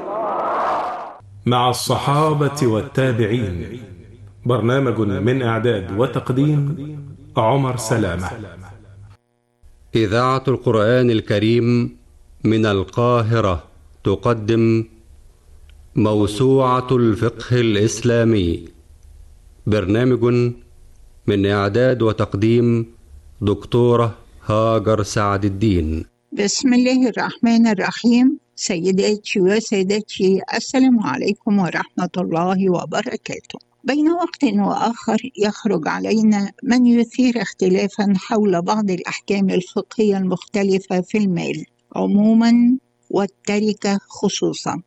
مع الصحابة والتابعين، برنامج من إعداد وتقديم عمر سلامة. إذاعة القرآن الكريم من القاهرة تقدم موسوعة الفقه الإسلامي، برنامج من إعداد وتقديم دكتورة هاجر سعد الدين. بسم الله الرحمن الرحيم. سيداتي وسادتي، السلام عليكم ورحمة الله وبركاته. بين وقت وآخر يخرج علينا من يثير اختلافا حول بعض الأحكام الفقهية المختلفة في المال عموما والتركة خصوصا،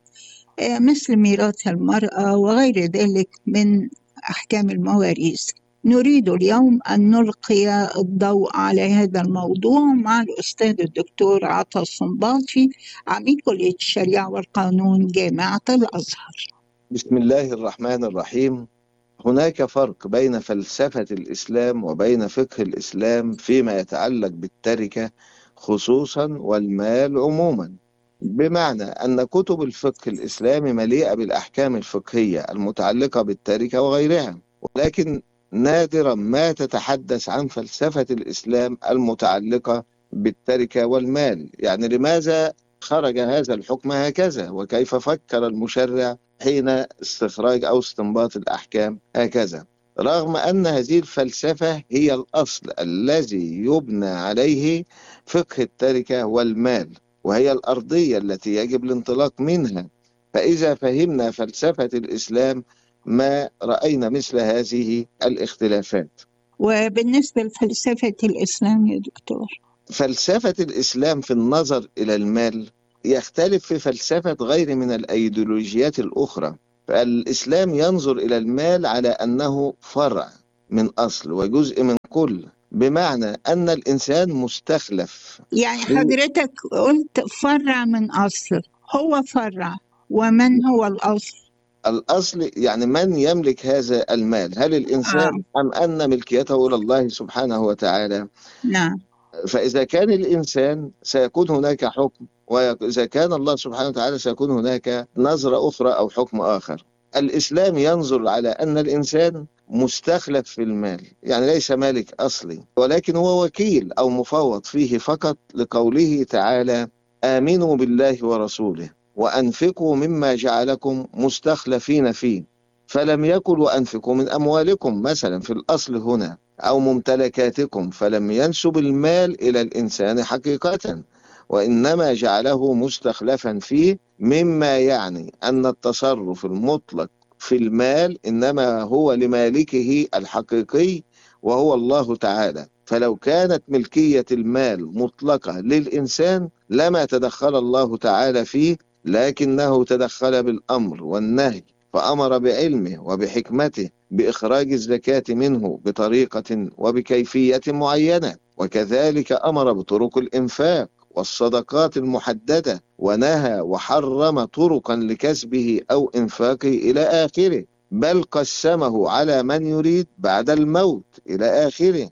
مثل ميراث المرأة وغير ذلك من أحكام المواريث. نريد اليوم أن نلقي الضوء على هذا الموضوع مع الأستاذ الدكتور عطا الصنباطي، عميد كلية الشريعة والقانون جامعة الأزهر. بسم الله الرحمن الرحيم. هناك فرق بين فلسفة الإسلام وبين فقه الإسلام فيما يتعلق بالتركة خصوصا والمال عموما، بمعنى أن كتب الفقه الإسلامي مليئة بالأحكام الفقهية المتعلقة بالتركة وغيرها، ولكن نادرا ما تتحدث عن فلسفة الإسلام المتعلقة بالتركة والمال. يعني لماذا خرج هذا الحكم هكذا، وكيف فكر المشرع حين استخراج أو استنباط الأحكام هكذا، رغم أن هذه الفلسفة هي الأصل الذي يبنى عليه فقه التركة والمال، وهي الأرضية التي يجب الانطلاق منها. فإذا فهمنا فلسفة الإسلام ما رأينا مثل هذه الاختلافات. وبالنسبة لفلسفة الإسلام يا دكتور، فلسفة الإسلام في النظر إلى المال يختلف في فلسفة غير من الأيديولوجيات الأخرى. فالإسلام ينظر إلى المال على أنه فرع من أصل وجزء من كل، بمعنى أن الإنسان مستخلف. يعني حضرتك قلت فرع من أصل، هو فرع ومن هو الأصل؟ الأصل يعني من يملك هذا المال، هل الإنسان أم أن ملكيته إلى الله سبحانه وتعالى؟ نعم. فإذا كان الإنسان سيكون هناك حكم، وإذا كان الله سبحانه وتعالى سيكون هناك نظرة أخرى أو حكم آخر. الإسلام ينظر على أن الإنسان مستخلف في المال، يعني ليس مالك أصلي، ولكن هو وكيل أو مفوض فيه فقط، لقوله تعالى: آمنوا بالله ورسوله وأنفقوا مما جعلكم مستخلفين فيه، فلم يقل وأنفقوا من أموالكم مثلا في الأصل هنا أو ممتلكاتكم، فلم ينسب المال إلى الإنسان حقيقة، وإنما جعله مستخلفا فيه، مما يعني أن التصرف المطلق في المال إنما هو لمالكه الحقيقي وهو الله تعالى. فلو كانت ملكية المال مطلقة للإنسان لما تدخل الله تعالى فيه، لكنه تدخل بالأمر والنهي، فأمر بعلمه وبحكمته بإخراج الزكاة منه بطريقة وبكيفية معينة، وكذلك أمر بطرق الإنفاق والصدقات المحددة، ونهى وحرم طرقا لكسبه أو إنفاقه إلى آخره، بل قسمه على من يريد بعد الموت إلى آخره،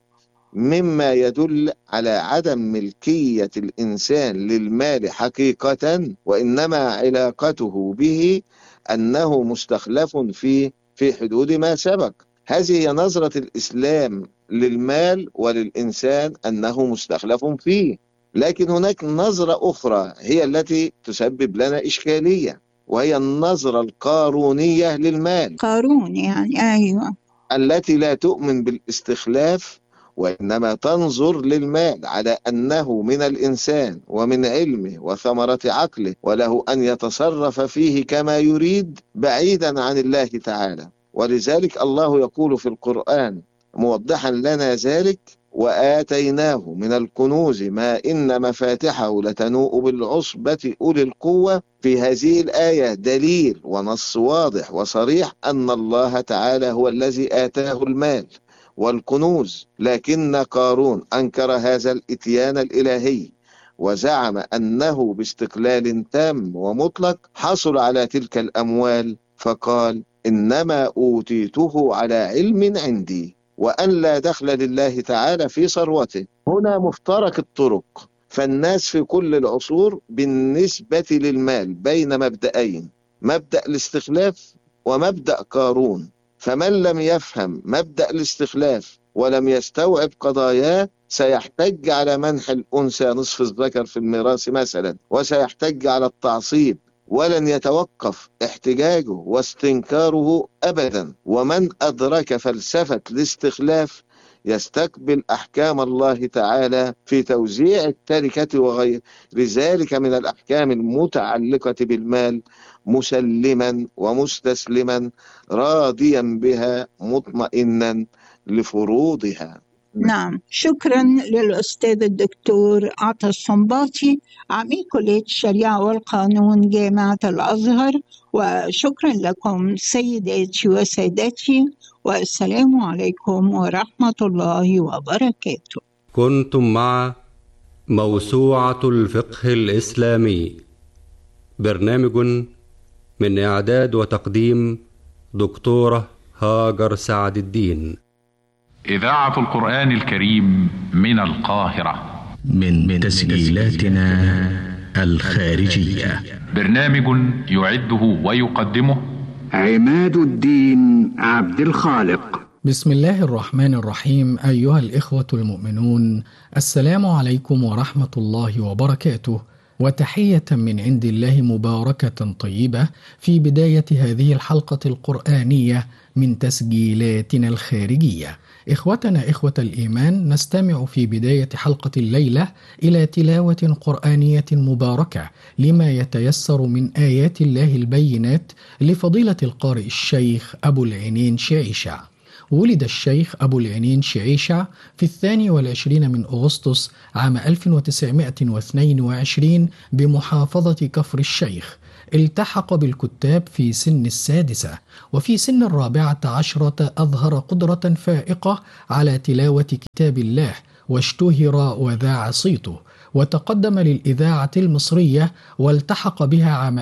مما يدل على عدم ملكية الإنسان للمال حقيقة، وإنما علاقته به أنه مستخلف في حدود ما سبق. هذه هي نظرة الإسلام للمال وللإنسان، أنه مستخلف فيه. لكن هناك نظرة أخرى هي التي تسبب لنا إشكالية، وهي النظرة القارونية للمال. قارون يعني أيوة، التي لا تؤمن بالاستخلاف، وإنما تنظر للمال على أنه من الإنسان ومن علمه وثمرة عقله، وله أن يتصرف فيه كما يريد بعيدا عن الله تعالى. ولذلك الله يقول في القرآن موضحا لنا ذلك: وآتيناه من الكنوز ما إن مفاتحه لتنوء بالعصبة أولي القوة. في هذه الآية دليل ونص واضح وصريح أن الله تعالى هو الذي آتاه المال والكنوز، لكن قارون أنكر هذا الإتيان الإلهي، وزعم أنه باستقلال تام ومطلق حصل على تلك الأموال، فقال: إنما أوتيته على علم عندي، وأن لا دخل لله تعالى في ثروته. هنا مفترق الطرق، فالناس في كل العصور بالنسبة للمال بين مبدأين: مبدأ الاستخلاف ومبدأ قارون. فمن لم يفهم مبدأ الاستخلاف ولم يستوعب قضاياه سيحتج على منح الأنثى نصف الذكر في الميراث مثلا، وسيحتج على التعصيب، ولن يتوقف احتجاجه واستنكاره أبدا. ومن أدرك فلسفة الاستخلاف يستقبل أحكام الله تعالى في توزيع التركة وغير ذلك من الأحكام المتعلقة بالمال مسلما ومستسلما راضيا بها مطمئنا لفروضها. نعم، شكرا للأستاذ الدكتور عطا الصنباطي عميد كلية الشريعة والقانون جامعة الأزهر، وشكرا لكم سيداتي وسادتي، والسلام عليكم ورحمة الله وبركاته. كنتم مع موسوعة الفقه الإسلامي، برنامج من إعداد وتقديم دكتورة هاجر سعد الدين. إذاعة القرآن الكريم من القاهرة، من تسجيلاتنا الخارجية. برنامج يعده ويقدمه عماد الدين عبد الخالق. بسم الله الرحمن الرحيم. أيها الإخوة المؤمنون، السلام عليكم ورحمة الله وبركاته، وتحية من عند الله مباركة طيبة في بداية هذه الحلقة القرآنية من تسجيلاتنا الخارجية. إخوتنا إخوة الإيمان، نستمع في بداية حلقة الليلة إلى تلاوة قرآنية مباركة لما يتيسر من آيات الله البينات لفضيلة القارئ الشيخ أبو العينين شعيشع. ولد الشيخ أبو العينين شعيشع في 22 من أغسطس عام 1922 بمحافظة كفر الشيخ. التحق بالكتاب في سن 6، وفي سن 14 أظهر قدرة فائقة على تلاوة كتاب الله، واشتهر وذاع صيته، وتقدم للإذاعة المصرية والتحق بها عام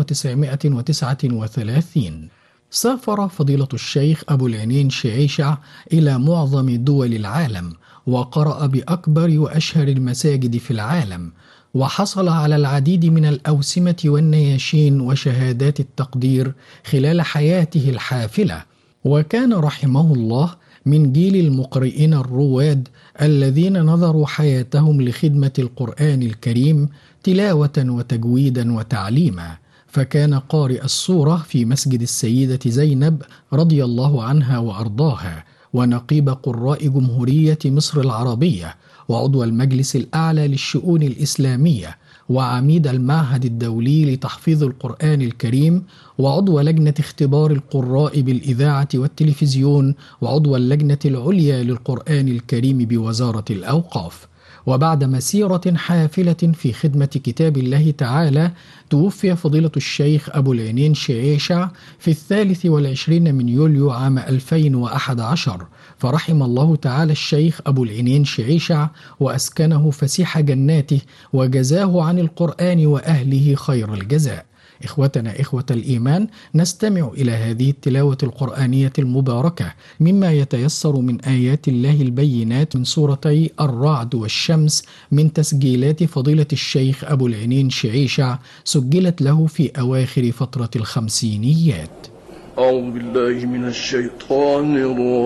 1939. سافر فضيلة الشيخ أبو العينين شعيشع إلى معظم دول العالم، وقرأ بأكبر وأشهر المساجد في العالم، وحصل على العديد من الأوسمة والنياشين وشهادات التقدير خلال حياته الحافلة. وكان رحمه الله من جيل المقرئين الرواد الذين نظروا حياتهم لخدمة القرآن الكريم تلاوة وتجويدا وتعليما. فكان قارئ السورة في مسجد السيدة زينب رضي الله عنها وأرضاها، ونقيب قراء جمهورية مصر العربية، وعضو المجلس الأعلى للشؤون الإسلامية، وعميد المعهد الدولي لتحفيظ القرآن الكريم، وعضو لجنة اختبار القراء بالإذاعة والتلفزيون، وعضو اللجنة العليا للقرآن الكريم بوزارة الأوقاف. وبعد مسيرة حافلة في خدمة كتاب الله تعالى، توفي فضيلة الشيخ أبو العينين شعيشع في 23 من يوليو عام 2011، فرحم الله تعالى الشيخ أبو العينين شعيشع وأسكنه فسيح جناته، وجزاه عن القرآن وأهله خير الجزاء. إخوتنا إخوة الإيمان، نستمع إلى هذه التلاوة القرآنية المباركة مما يتيسر من آيات الله البينات من سورتي الرعد والشمس، من تسجيلات فضيلة الشيخ أبو العينين شعيشع، سجلت له في أواخر فترة الخمسينيات. أعوذ بالله من الشيطان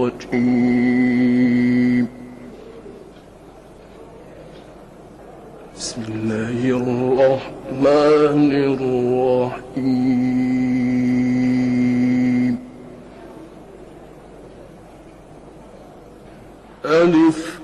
الرجيم. بسم الله الرحمن الرحيم. ألف